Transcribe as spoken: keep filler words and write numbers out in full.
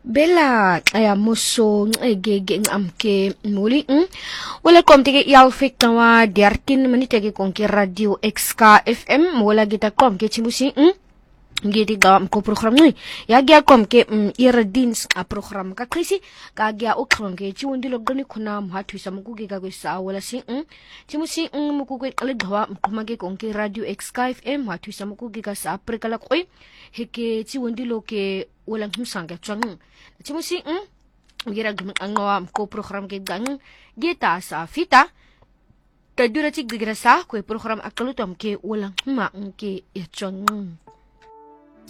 Bella aya muso ngege amke muli mm wala kom tege yalfik tawa dertin menit ke konki radio X K F M wala kita kom ke chimusi mm gidi gam ko program ni ya gya kom ke mm iradins a program ka krisi ka gya o kron ke chiwundi lo gani kuna mhatu sa mukuge ka sa wala si mm chimusi mm mukuge kale dhawa mkumage konki radio X K F M mhatu sa mukuge ka sa aprika la koi heke chiwundi lo ke wala msanga chang chimusi mm gira gam angwa ko program ke gang geta sa fita kadura chik digra sa ko program akalutom ke wala ma ke ya chang